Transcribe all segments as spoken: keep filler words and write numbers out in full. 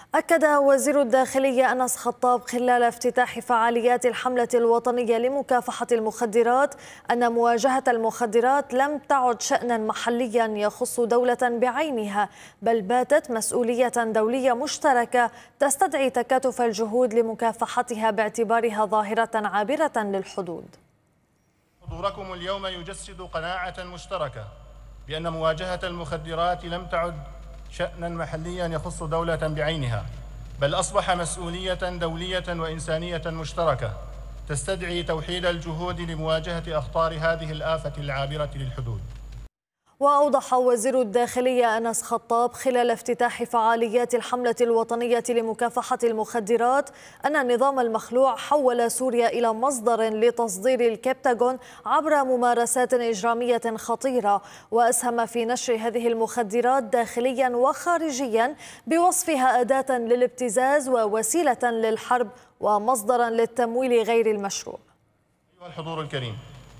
أكد وزير الداخلية أنس خطاب خلال افتتاح فعاليات الحملة الوطنية لمكافحة المخدرات أن مواجهة المخدرات لم تعد شأنا محليا يخص دولة بعينها، بل باتت مسؤولية دولية مشتركة تستدعي تكاتف الجهود لمكافحتها باعتبارها ظاهرة عابرة للحدود. حضوركم اليوم يجسد قناعة مشتركة بأن مواجهة المخدرات لم تعد شأنا محليا يخص دولة بعينها، بل أصبح مسؤولية دولية وإنسانية مشتركة تستدعي توحيد الجهود لمواجهة أخطار هذه الآفة العابرة للحدود. وأوضح وزير الداخلية أنس خطاب خلال افتتاح فعاليات الحملة الوطنية لمكافحة المخدرات أن النظام المخلوع حول سوريا إلى مصدر لتصدير الكبتاغون عبر ممارسات إجرامية خطيرة، وأسهم في نشر هذه المخدرات داخليا وخارجيا بوصفها أداة للابتزاز ووسيلة للحرب ومصدرا للتمويل غير المشروع. أيها الحضور الكريم،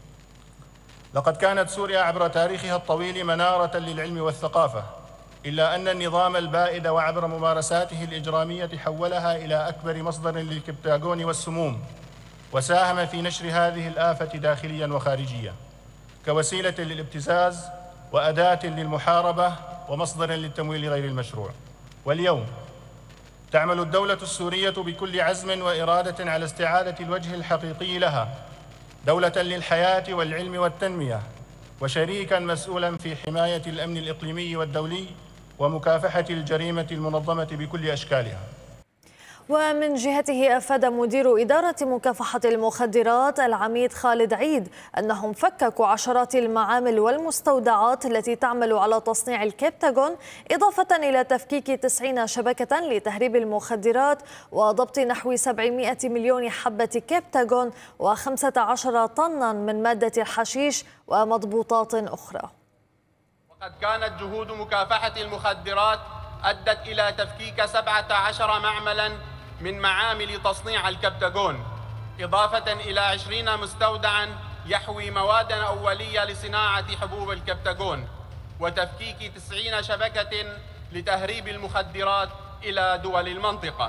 لقد كانت سوريا عبر تاريخها الطويل منارة للعلم والثقافة، إلا أن النظام البائد وعبر ممارساته الإجرامية حولها إلى أكبر مصدر للكبتاغون والسموم، وساهم في نشر هذه الآفة داخليا وخارجيا كوسيلة للابتزاز وأداة للمحاربة ومصدر للتمويل غير المشروع. واليوم تعمل الدولة السورية بكل عزم وإرادة على استعادة الوجه الحقيقي لها، دولة للحياة والعلم والتنمية، وشريكاً مسؤولاً في حماية الأمن الإقليمي والدولي ومكافحة الجريمة المنظمة بكل أشكالها. ومن جهته أفاد مدير إدارة مكافحة المخدرات العميد خالد عيد أنهم فككوا عشرات المعامل والمستودعات التي تعمل على تصنيع الكبتاغون، إضافة إلى تفكيك تسعين شبكة لتهريب المخدرات وضبط نحو سبعمائة مليون حبة كبتاغون وخمسة عشر طنا من مادة الحشيش ومضبوطات أخرى. وقد كانت جهود مكافحة المخدرات أدت إلى تفكيك سبعة عشر معملاً من معامل تصنيع الكبتاغون، إضافة إلى عشرين مستودعاً يحوي مواد أولية لصناعة حبوب الكبتاغون، وتفكيك تسعين شبكة لتهريب المخدرات إلى دول المنطقة.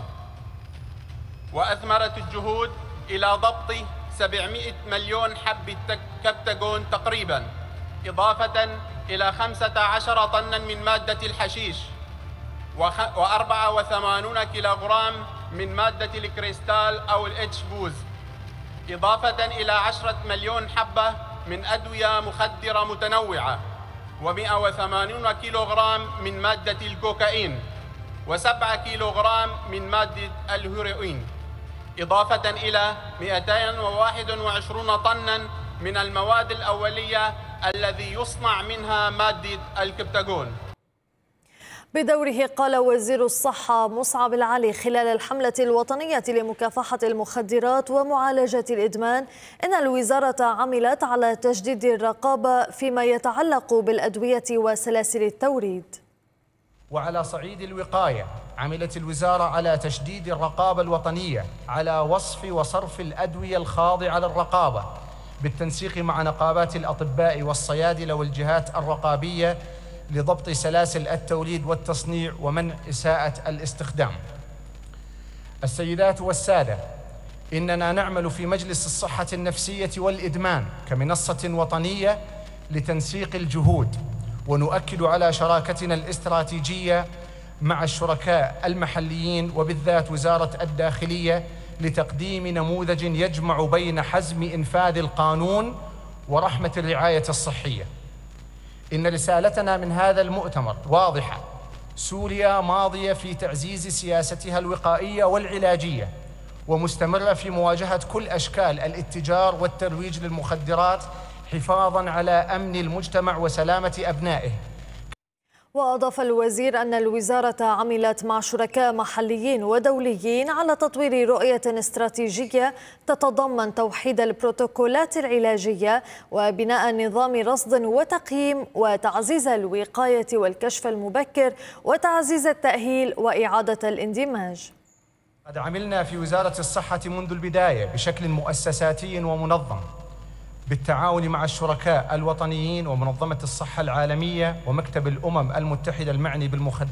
وأثمرت الجهود إلى ضبط سبعمائة مليون حبة كبتاغون تقريباً، إضافة إلى خمسة عشر طناً من مادة الحشيش وأربعة وثمانين كيلوغرام من مادة الكريستال أو الاتش بوز، إضافة إلى عشرة مليون حبة من أدوية مخدرة متنوعة ومئة وثمانين كيلوغرام من مادة الكوكايين وسبعة كيلوغرام من مادة الهيروين، إضافة إلى مئتين وواحد وعشرين طنا من المواد الأولية الذي يصنع منها مادة الكبتاغون. بدوره قال وزير الصحة مصعب العلي خلال الحملة الوطنية لمكافحة المخدرات ومعالجة الإدمان إن الوزارة عملت على تجديد الرقابة فيما يتعلق بالأدوية وسلاسل التوريد. وعلى صعيد الوقاية عملت الوزارة على تشديد الرقابة الوطنية على وصف وصرف الأدوية الخاضعة للرقابة بالتنسيق مع نقابات الأطباء والصيادلة والجهات الرقابية لضبط سلاسل التوليد والتصنيع ومنع إساءة الاستخدام. السيدات والسادة، إننا نعمل في مجلس الصحة النفسية والإدمان كمنصة وطنية لتنسيق الجهود، ونؤكد على شراكتنا الاستراتيجية مع الشركاء المحليين وبالذات وزارة الداخلية لتقديم نموذج يجمع بين حزم إنفاذ القانون ورحمة الرعاية الصحية. إن رسالتنا من هذا المؤتمر واضحة: سوريا ماضية في تعزيز سياستها الوقائية والعلاجية، ومستمرة في مواجهة كل أشكال الاتجار والترويج للمخدرات حفاظاً على أمن المجتمع وسلامة أبنائه. وأضاف الوزير أن الوزارة عملت مع شركاء محليين ودوليين على تطوير رؤية استراتيجية تتضمن توحيد البروتوكولات العلاجية وبناء نظام رصد وتقييم وتعزيز الوقاية والكشف المبكر وتعزيز التأهيل وإعادة الاندماج. قد عملنا في وزارة الصحة منذ البداية بشكل مؤسساتي ومنظم بالتعاون مع الشركاء الوطنيين ومنظمة الصحة العالمية ومكتب الأمم المتحدة المعني بالمخدرات